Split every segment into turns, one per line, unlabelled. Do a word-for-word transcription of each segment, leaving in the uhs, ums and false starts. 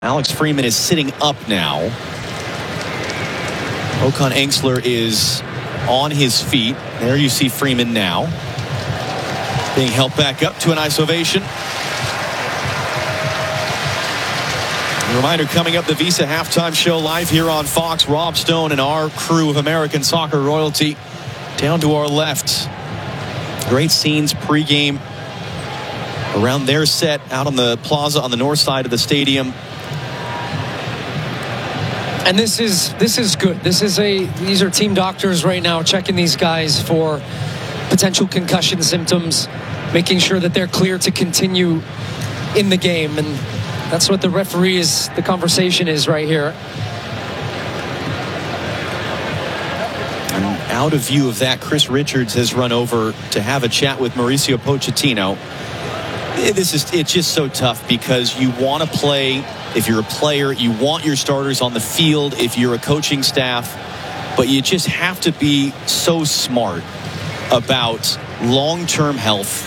Alex Freeman is sitting up now. Håkan Engsler is on his feet. There you see Freeman now. Being helped back up to an ice ovation. A reminder, coming up, the Visa halftime show live here on Fox. Rob Stone and our crew of American soccer royalty down to our left. Great scenes pregame around their set out on the plaza on the north side of the stadium.
And this is this is good. This is a these are team doctors right now checking these guys for potential concussion symptoms, making sure that they're clear to continue in the game. And that's what the referee is, the conversation is right here.
And out of view of that, Chris Richards has run over to have a chat with Mauricio Pochettino. This is it's just so tough because you want to play. If you're a player, you want your starters on the field. If you're a coaching staff, but you just have to be so smart about long-term health.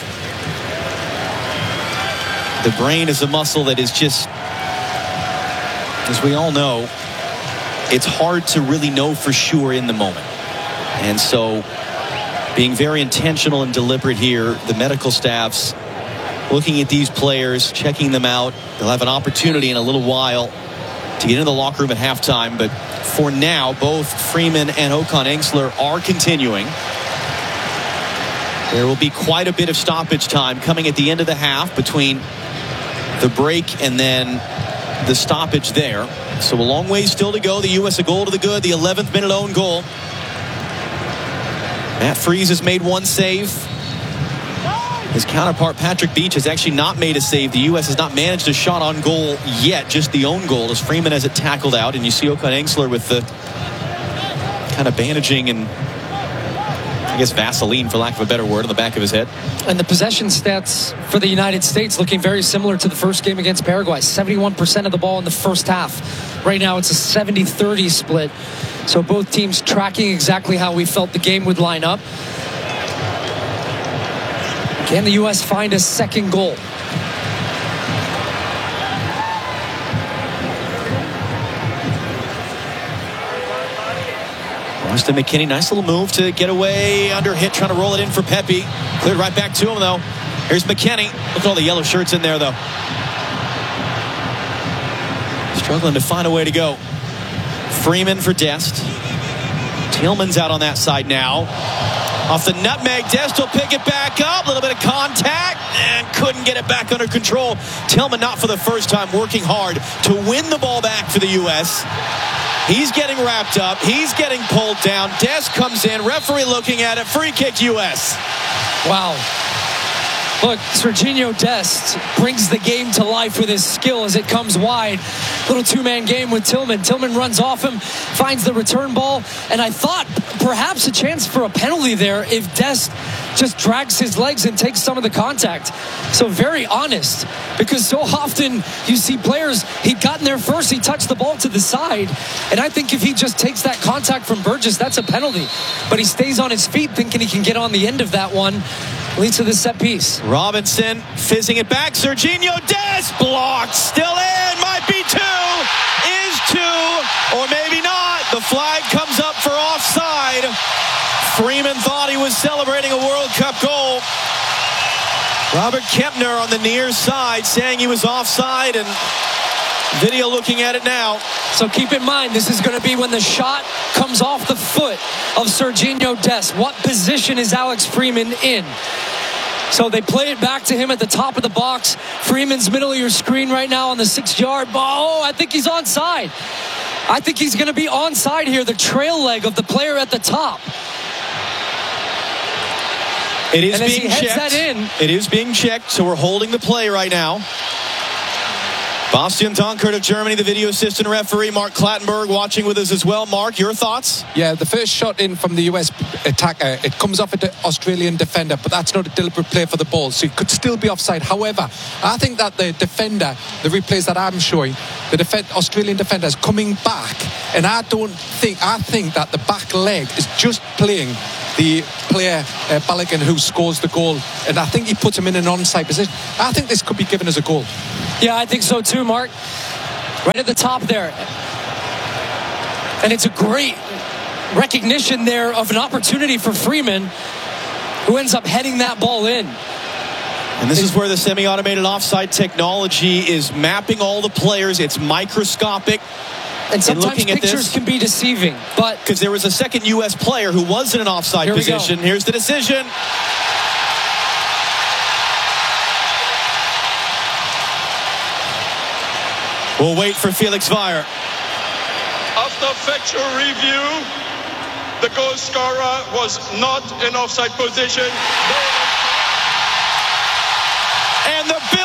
The brain is a muscle that is just, as we all know, it's hard to really know for sure in the moment. And so being very intentional and deliberate here, the medical staffs looking at these players, checking them out. They'll have an opportunity in a little while to get into the locker room at halftime. But for now, both Freeman and Håkan Engsler are continuing. There will be quite a bit of stoppage time coming at the end of the half between the break and then the stoppage there. So a long way still to go. The U S a goal to the good, the eleventh minute own goal. Matt Freese has made one save. His counterpart, Patrick Beach, has actually not made a save. The U S has not managed a shot on goal yet, just the own goal, as Freeman has it tackled out. And you see Håkan Engsler with the kind of bandaging and, I guess, Vaseline, for lack of a better word, on the back of his head.
And the possession stats for the United States looking very similar to the first game against Paraguay. seventy-one percent of the ball in the first half. Right now it's a seventy thirty split. So both teams tracking exactly how we felt the game would line up. Can the U S find a second goal?
Weston McKennie, nice little move to get away under hit, trying to roll it in for Pepe. Cleared right back to him, though. Here's McKennie. Look at all the yellow shirts in there, though. Struggling to find a way to go. Freeman for Dest. Tillman's out on that side now. Off the nutmeg, Dest will pick it back up. A little bit of contact and couldn't get it back under control. Tillman, not for the first time, working hard to win the ball back for the U S He's getting wrapped up. He's getting pulled down. Dest comes in. Referee looking at it. Free kick U S
Wow. Look, Sergiño Dest brings the game to life with his skill as it comes wide. Little two-man game with Tillman. Tillman runs off him, finds the return ball, and I thought perhaps a chance for a penalty there if Dest just drags his legs and takes some of the contact. So very honest, because so often you see players, he'd gotten there first, he touched the ball to the side, and I think if he just takes that contact from Burgess, that's a penalty. But he stays on his feet thinking he can get on the end of that one. Leads to the set piece.
Robinson fizzing it back. Sergiño Dest blocked. Still in. Might be two. Is two. Or maybe not. The flag comes up for offside. Freeman thought he was celebrating a World Cup goal. Robert Kempner on the near side saying he was offside, and video looking at it now.
So keep in mind, this is going to be when the shot comes off the foot of Sergiño Dest. What position is Alex Freeman in? So they play it back to him at the top of the box. Freeman's middle of your screen right now on the six-yard ball. Oh, I think he's onside. I think he's going to be onside here, the trail leg of the player at the top.
It is
and
being checked.
That in,
it is being checked, so we're holding the play right now. Bastian Dankert of Germany, the video assistant referee. Mark Clattenburg watching with us as well. Mark, your thoughts?
Yeah, the first shot in from the U S attacker, it comes off an Australian defender, but that's not a deliberate play for the ball, so it could still be offside. However, I think that the defender, the replays that I'm showing, the def- Australian defender is coming back, and I don't think, I think that the back leg is just playing the player, uh, Balogun, who scores the goal, and I think he puts him in an onside position. I think this could be given as a goal.
Yeah, I think so too, Mark. right at the top there. And it's a great recognition there of an opportunity for Freeman, who ends up heading that ball in.
And this is where the semi-automated offside technology is mapping all the players. It's microscopic.
And sometimes
looking at
pictures
this,
can be deceiving. But
because there was a second U S player who was in an offside
Here we go.
position. Here's the decision. We'll wait for Felix Weyer.
After factual review, the goal scorer was not in offside position.
And the